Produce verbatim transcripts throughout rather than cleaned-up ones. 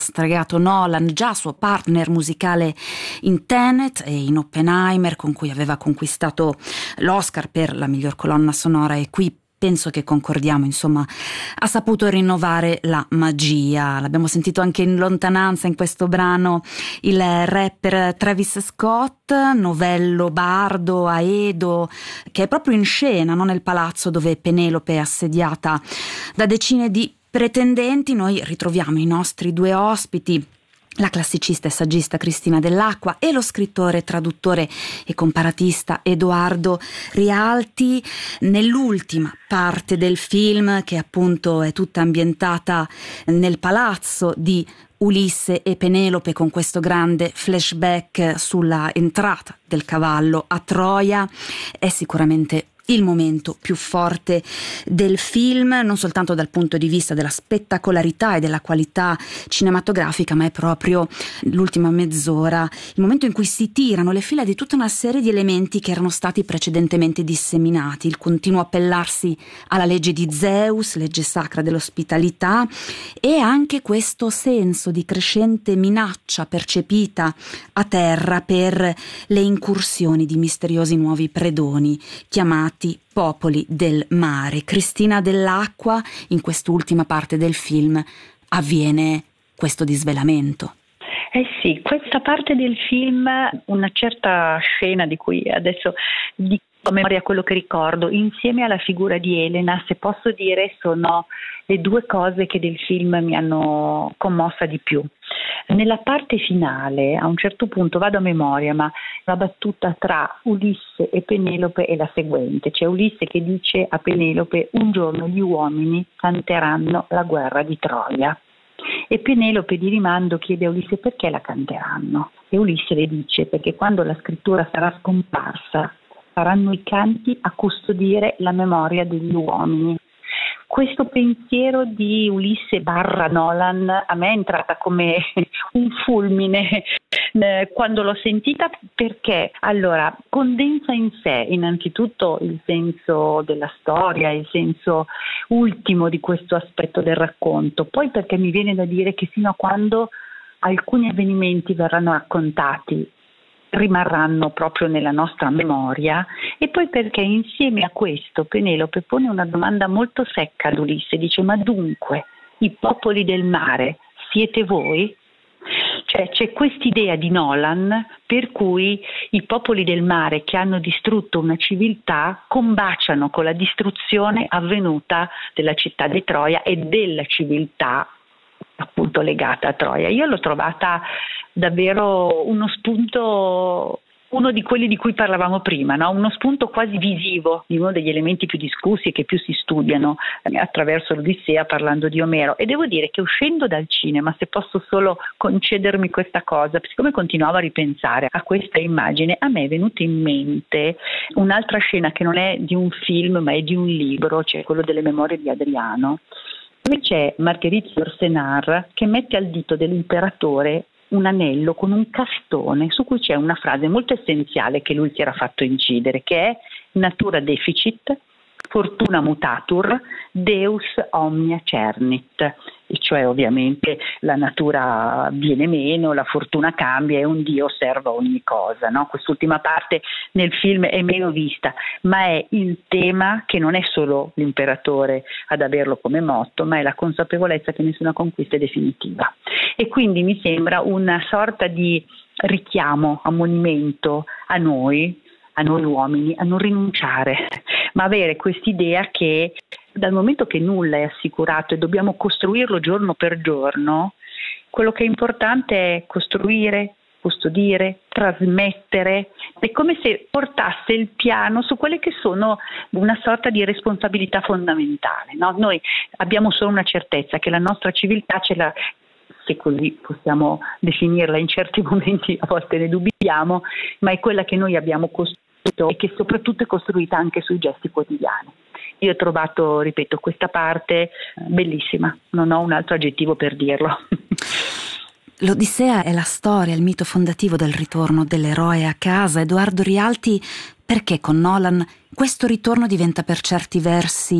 stregato Nolan, già suo partner musicale in Tenet e in Oppenheimer, con cui aveva conquistato l'Oscar per la miglior colonna sonora, e qui penso che concordiamo, insomma, ha saputo rinnovare la magia. L'abbiamo sentito anche in lontananza in questo brano il rapper Travis Scott, novello bardo, aedo, che è proprio in scena, no? Nel palazzo dove Penelope è assediata da decine di pretendenti. Noi ritroviamo i nostri due ospiti, la classicista e saggista Cristina Dell'Acqua e lo scrittore, traduttore e comparatista Edoardo Rialti, nell'ultima parte del film, che appunto è tutta ambientata nel palazzo di Ulisse e Penelope, con questo grande flashback sulla entrata del cavallo a Troia. È sicuramente il momento più forte del film, non soltanto dal punto di vista della spettacolarità e della qualità cinematografica, ma è proprio l'ultima mezz'ora, il momento in cui si tirano le fila di tutta una serie di elementi che erano stati precedentemente disseminati, il continuo appellarsi alla legge di Zeus, legge sacra dell'ospitalità, e anche questo senso di crescente minaccia percepita a terra per le incursioni di misteriosi nuovi predoni chiamati popoli del mare. Cristina Dell'Acqua, in quest'ultima parte del film avviene questo disvelamento. Eh sì, questa parte del film, una certa scena di cui adesso dico a memoria quello che ricordo, insieme alla figura di Elena, se posso dire, sono le due cose che del film mi hanno commossa di più. Nella parte finale, a un certo punto, vado a memoria, ma la battuta tra Ulisse e Penelope è la seguente. C'è Ulisse che dice a Penelope: un giorno gli uomini canteranno la guerra di Troia. E Penelope di rimando chiede a Ulisse perché la canteranno. E Ulisse le dice: perché quando la scrittura sarà scomparsa saranno i canti a custodire la memoria degli uomini. Questo pensiero di Ulisse barra Nolan a me è entrata come un fulmine eh, quando l'ho sentita, perché allora condensa in sé innanzitutto il senso della storia, il senso ultimo di questo aspetto del racconto, poi perché mi viene da dire che fino a quando alcuni avvenimenti verranno raccontati rimarranno proprio nella nostra memoria, e poi perché insieme a questo Penelope pone una domanda molto secca ad Ulisse, dice: ma dunque i popoli del mare siete voi? Cioè c'è quest'idea di Nolan per cui i popoli del mare che hanno distrutto una civiltà combaciano con la distruzione avvenuta della città di Troia e della civiltà appunto legata a Troia. Io l'ho trovata davvero uno spunto, uno di quelli di cui parlavamo prima, no? Uno spunto quasi visivo di uno degli elementi più discussi e che più si studiano attraverso l'Odissea parlando di Omero. E devo dire che uscendo dal cinema, se posso solo concedermi questa cosa, siccome continuavo a ripensare a questa immagine, a me è venuta in mente un'altra scena che non è di un film ma è di un libro, cioè quello delle Memorie di Adriano, dove c'è Marguerite Yourcenar che mette al dito dell'imperatore un anello con un castone su cui c'è una frase molto essenziale che lui si era fatto incidere, che è natura deficit, fortuna mutatur, deus omnia cernit, e cioè ovviamente la natura viene meno, la fortuna cambia e un dio serve a ogni cosa, no? Quest'ultima parte nel film è meno vista, ma è il tema che non è solo l'imperatore ad averlo come motto, ma è la consapevolezza che nessuna conquista è definitiva. E quindi mi sembra una sorta di richiamo, ammonimento a noi, a noi uomini, a non rinunciare, ma avere quest'idea che dal momento che nulla è assicurato e dobbiamo costruirlo giorno per giorno, quello che è importante è costruire, custodire, trasmettere. È come se portasse il piano su quelle che sono una sorta di responsabilità fondamentale, no? Noi abbiamo solo una certezza, che la nostra civiltà ce la, se così possiamo definirla, in certi momenti a volte ne dubitiamo, ma è quella che noi abbiamo costruito e che soprattutto è costruita anche sui gesti quotidiani. Io ho trovato, ripeto, questa parte bellissima, non ho un altro aggettivo per dirlo. L'Odissea è la storia, il mito fondativo del ritorno dell'eroe a casa. Edoardo Rialti, perché con Nolan questo ritorno diventa per certi versi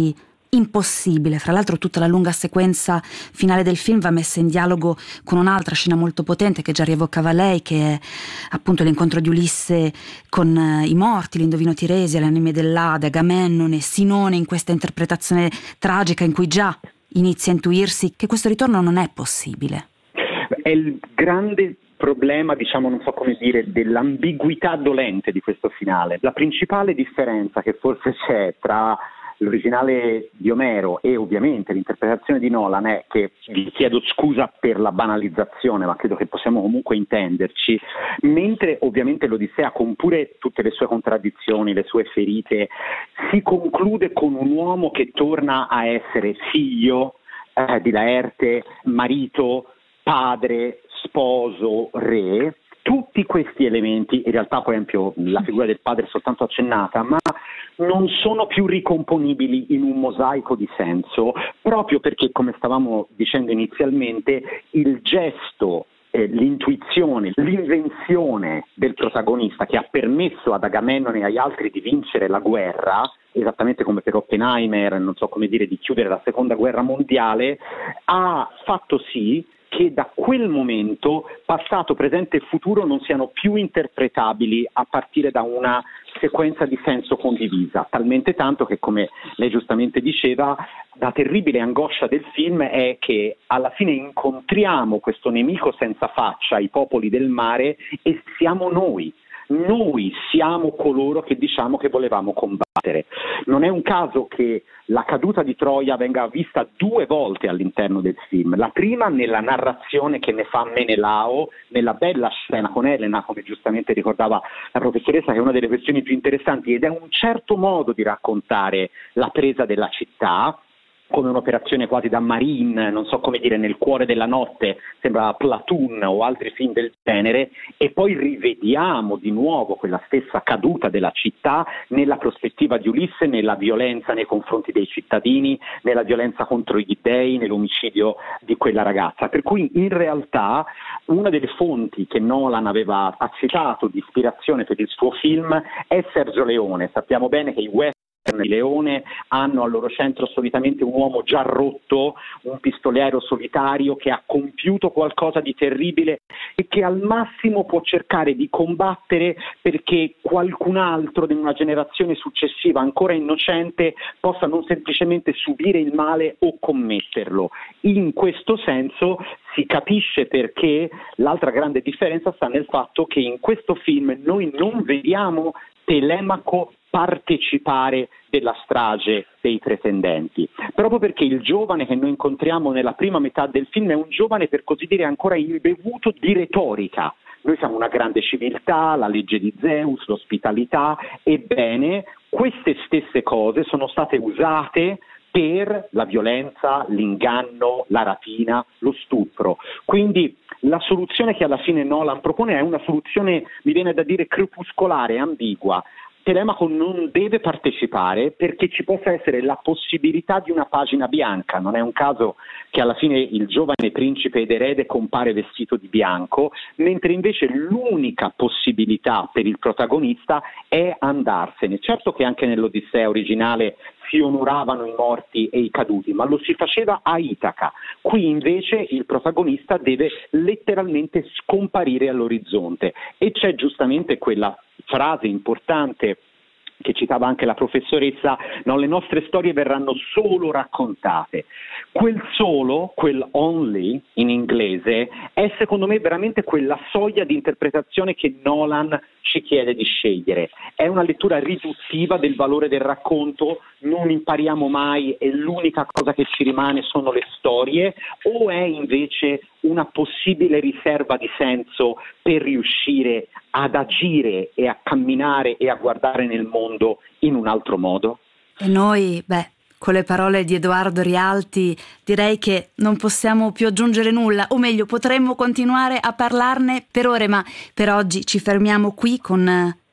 impossibile. Fra l'altro tutta la lunga sequenza finale del film va messa in dialogo con un'altra scena molto potente che già rievocava lei, che è appunto l'incontro di Ulisse con eh, i morti, l'indovino Tiresi, le anime dell'Ade, Agamennone, Sinone, in questa interpretazione tragica in cui già inizia a intuirsi che questo ritorno non è possibile. È il grande problema, diciamo, non so come dire, dell'ambiguità dolente di questo finale. La principale differenza che forse c'è tra l'originale di Omero e ovviamente l'interpretazione di Nolan è che, vi chiedo scusa per la banalizzazione, ma credo che possiamo comunque intenderci, mentre ovviamente l'Odissea, con pure tutte le sue contraddizioni, le sue ferite, si conclude con un uomo che torna a essere figlio eh, di Laerte, marito, padre, sposo, re. Tutti questi elementi, in realtà per esempio la figura del padre è soltanto accennata, ma non sono più ricomponibili in un mosaico di senso, proprio perché, come stavamo dicendo inizialmente, il gesto, eh, l'intuizione, l'invenzione del protagonista che ha permesso ad Agamennone e agli altri di vincere la guerra, esattamente come per Oppenheimer, non so come dire, di chiudere la seconda guerra mondiale, ha fatto sì che da quel momento passato, presente e futuro non siano più interpretabili a partire da una sequenza di senso condivisa, talmente tanto che, come lei giustamente diceva, la terribile angoscia del film è che alla fine incontriamo questo nemico senza faccia, i popoli del mare, e siamo noi. Noi siamo coloro che diciamo che volevamo combattere. Non è un caso che la caduta di Troia venga vista due volte all'interno del film. La prima nella narrazione che ne fa Menelao, nella bella scena con Elena, come giustamente ricordava la professoressa, che è una delle questioni più interessanti, ed è un certo modo di raccontare la presa della città, come un'operazione quasi da Marine, non so come dire, nel cuore della notte, sembra Platoon o altri film del genere, e poi rivediamo di nuovo quella stessa caduta della città nella prospettiva di Ulisse, nella violenza nei confronti dei cittadini, nella violenza contro gli dèi, nell'omicidio di quella ragazza. Per cui in realtà una delle fonti che Nolan aveva citato di ispirazione per il suo film è Sergio Leone. Sappiamo bene che i western di Leone hanno al loro centro solitamente un uomo già rotto, un pistoliero solitario che ha compiuto qualcosa di terribile e che al massimo può cercare di combattere perché qualcun altro in una generazione successiva, ancora innocente, possa non semplicemente subire il male o commetterlo. In questo senso si capisce perché l'altra grande differenza sta nel fatto che in questo film noi non vediamo Telemaco partecipare della strage dei pretendenti, proprio perché il giovane che noi incontriamo nella prima metà del film è un giovane, per così dire, ancora imbevuto di retorica. Noi siamo una grande civiltà, la legge di Zeus, l'ospitalità. Ebbene, queste stesse cose sono state usate per la violenza, l'inganno, la rapina, lo stupro. Quindi la soluzione che alla fine Nolan propone è una soluzione, mi viene da dire, crepuscolare, ambigua. Telemaco non deve partecipare perché ci possa essere la possibilità di una pagina bianca. Non è un caso che alla fine il giovane principe ed erede compare vestito di bianco, mentre invece l'unica possibilità per il protagonista è andarsene. Certo che anche nell'Odissea originale si onoravano i morti e i caduti, ma lo si faceva a Itaca. Qui invece il protagonista deve letteralmente scomparire all'orizzonte, e c'è giustamente quella frase importante che citava anche la professoressa: no, le nostre storie verranno solo raccontate. Quel solo, quel only in inglese, è secondo me veramente quella soglia di interpretazione che Nolan ci chiede di scegliere. È una lettura riduttiva del valore del racconto, non impariamo mai e l'unica cosa che ci rimane sono le storie, o è invece una possibile riserva di senso per riuscire ad agire e a camminare e a guardare nel mondo in un altro modo? E noi, beh, con le parole di Edoardo Rialti direi che non possiamo più aggiungere nulla, o meglio potremmo continuare a parlarne per ore, ma per oggi ci fermiamo qui con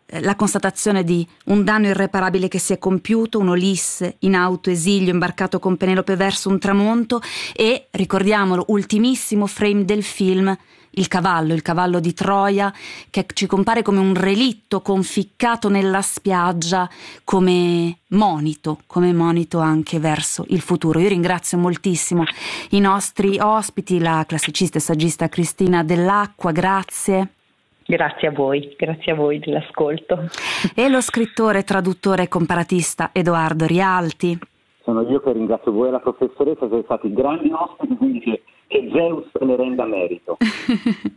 la constatazione di un danno irreparabile che si è compiuto, un Ulisse in autoesilio imbarcato con Penelope verso un tramonto e, ricordiamolo, ultimissimo frame del film, il cavallo, il cavallo di Troia, che ci compare come un relitto conficcato nella spiaggia, come monito, come monito anche verso il futuro. Io ringrazio moltissimo i nostri ospiti, la classicista e saggista Cristina Dell'Acqua, grazie. Grazie a voi, grazie a voi dell'ascolto. E lo scrittore, traduttore e comparatista Edoardo Rialti. Sono io che ringrazio voi e la professoressa, siete stati grandi ospiti, quindi che, che Zeus ne renda merito.